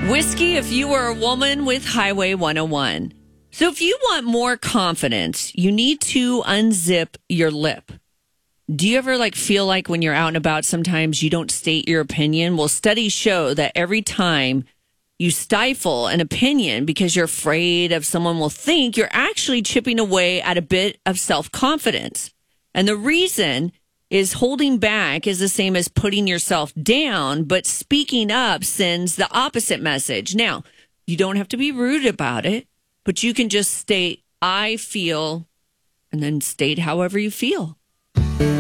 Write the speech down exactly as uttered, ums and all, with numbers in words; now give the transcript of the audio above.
Whiskey, if you were a woman with Highway one oh one. So if you want more confidence, you need to unzip your lip. Do you ever like feel like when you're out and about, sometimes you don't state your opinion? Well, studies show that every time you stifle an opinion because you're afraid of someone will think, you're actually chipping away at a bit of self-confidence. And the reason is holding back is the same as putting yourself down, but speaking up sends the opposite message. Now, you don't have to be rude about it, but you can just state, I feel, and then state however you feel.